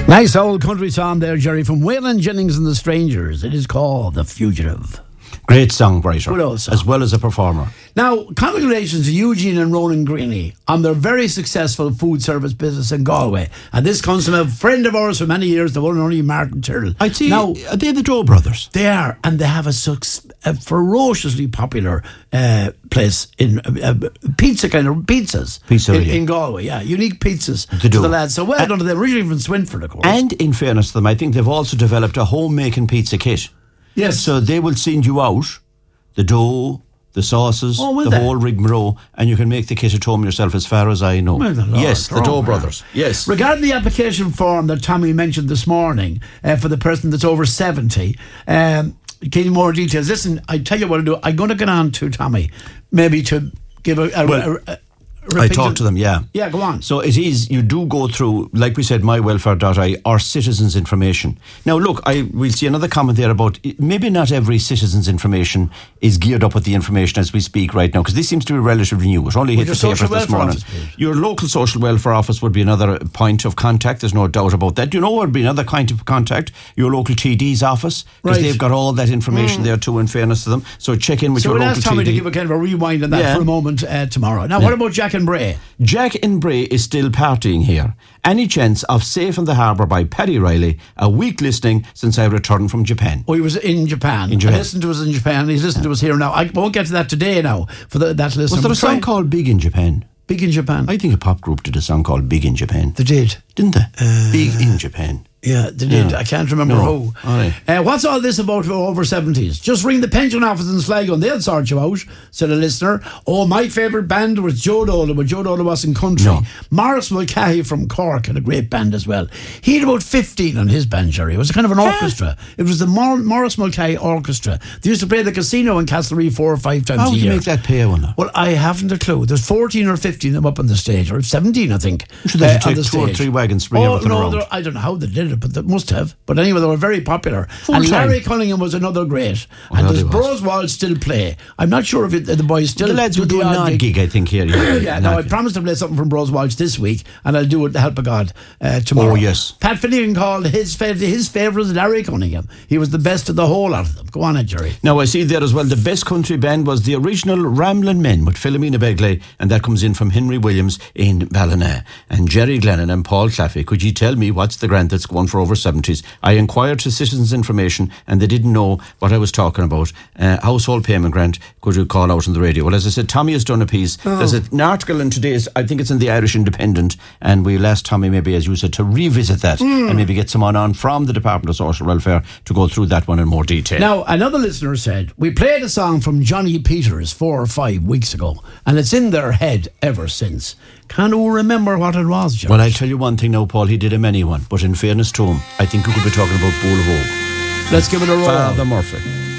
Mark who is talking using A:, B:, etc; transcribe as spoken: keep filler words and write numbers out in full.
A: Nice old country song there, Jerry, from Waylon Jennings and the Strangers. It is called The Fugitive.
B: Great songwriter,
A: Good old song.
B: as well as a performer.
A: Now, congratulations to Eugene and Ronan Greeny on their very successful food service business in Galway. And this comes from a friend of ours for many years, the one and only Martin Tyrrell.
B: I'd say,
A: now,
B: are they the Doe brothers?
A: they are, and they have a, suc- a ferociously popular uh, place in uh, uh, pizza kind of pizzas
B: Pizzeria.
A: in, in Galway. Yeah, unique pizzas
B: They
A: to
B: do.
A: the lads. So well done to them. Originally from Swinford, of course.
B: And in fairness to them, I think they've also developed a home-making pizza kit.
A: yes,
B: So they will send you out the dough, the sauces,
A: Oh, will
B: the
A: they?
B: whole rigmarole, and you can make the kit at home yourself, as far as I know.
A: Well, the Lord,
B: yes, the
A: they're
B: Doe
A: over.
B: brothers. Yes.
A: Regarding the application form that Tommy mentioned this morning uh, for the person that's over seventy, um, getting more details. Listen, I tell you what to do. I'm going to get on to Tommy, maybe to give a. a,
B: Well,
A: a, a
B: I talked to them, yeah.
A: Yeah, go on.
B: So it is, you do go through, like we said, my welfare dot I E or citizens' information. Now look, I we'll see another comment there about maybe not every citizen's information is geared up with the information as we speak right now, because this seems to be relatively new. It only
A: With
B: hit
A: your
B: the
A: social
B: papers this
A: welfare
B: morning.
A: office, please.
B: Your local social welfare office would be another point of contact, there's no doubt about that. You know what would be another kind of contact? Your local T D's office, because
A: Right.
B: they've got all that information there too, in fairness to them. So check in with
A: So
B: your
A: we'll
B: local
A: ask Tommy
B: T D.
A: to give a kind of a rewind on that
B: Yeah.
A: for a moment uh, tomorrow. Now, what about Jack and Bray?
B: Jack in Bray is still partying here. Any chance of Safe in the Harbour by Paddy Riley, a week listening since I returned from Japan.
A: Oh, he was in Japan.
B: In Japan.
A: I listened to us in Japan. He's listened to us here now. I won't get to that today now for the, that listener.
B: Was there a
A: But
B: song
A: try-
B: called Big in Japan?
A: Big in Japan?
B: I think a pop group did a song called Big in Japan.
A: They did.
B: Didn't they? Big in Japan.
A: Yeah, they did.
B: Yeah.
A: I can't remember
B: No.
A: who.
B: All right.
A: Uh, what's all this about over seventies? Just ring the pension office in Sligo and they'll sort you out, said a listener. Oh, my favourite band was Joe Dolan, but Joe Dolan wasn't country.
B: No.
A: Morris Mulcahy from Cork had a great band as well. He had about fifteen on his band, Jerry. It was kind of an orchestra. It was the Mor- Morris Mulcahy Orchestra. They used to play the casino in Castlereagh four or five times
B: How
A: a
B: would you
A: year.
B: make that pay one?
A: Well, I haven't a clue. There's fourteen or fifteen of them up on the stage, or seventeen, I think.
B: Should they
A: uh,
B: take
A: on the
B: two or
A: stage.
B: three wagons, bring
A: Oh,
B: everything
A: no,
B: around?
A: they're- I don't know how they did it, but they must have. But anyway, they were very popular.
B: Full
A: and
B: time.
A: Larry Cunningham was another great.
B: Oh,
A: and
B: God,
A: does
B: he was.
A: Broswald still play? I'm not sure if it, the boys still.
B: The lads
A: do
B: will do
A: the
B: a
A: odd
B: nod gig, I think, here. Yeah,
A: yeah, no, I promised to play something from Broswalds this week, and I'll do it with the help of God uh, tomorrow.
B: Oh, yes.
A: Pat Finnegan called his fa- his favourite was Larry Cunningham. He was the best of the whole lot of them. Go on, Ed, Jerry.
B: Now, I see there as well, the best country band was the original Ramblin' Men with Philomena Begley, and that comes in from Henry Williams in Ballina. And Jerry Glennon and Paul Claffey, could you tell me what's the grant that's going for over seventies? I inquired to Citizens Information, and they didn't know what I was talking about. Uh, household payment grant, could you call out on the radio? Well, as I said, Tommy has done a piece.
A: Oh.
B: There's an article in today's, I think it's in the Irish Independent, and we'll ask Tommy maybe, as you said, to revisit that
A: Hmm.
B: and maybe get someone on from the Department of Social Welfare to go through that one in more detail.
A: Now, another listener said, we played a song from Johnny Peters four or five weeks ago, and it's in their head ever since. Can you remember what it was, Jerry?
B: Well, I'll tell you one thing now, Paul, he did a many one, but in fairness to him, I think we could be talking about Bowl of Oak.
A: Let's give it a roll.
B: Father Murphy.